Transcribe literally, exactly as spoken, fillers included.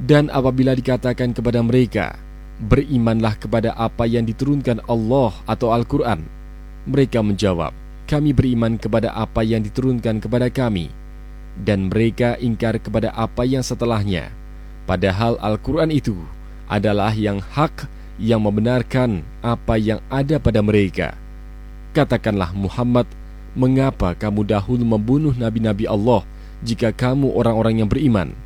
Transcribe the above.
Dan apabila dikatakan kepada mereka, berimanlah kepada apa yang diturunkan Allah atau Al-Quran, mereka menjawab, kami beriman kepada apa yang diturunkan kepada kami. Dan mereka ingkar kepada apa yang setelahnya, padahal Al-Quran itu adalah yang hak, yang membenarkan apa yang ada pada mereka. Katakanlah Muhammad, mengapa kamu dahulu membunuh nabi-nabi Allah jika kamu orang-orang yang beriman?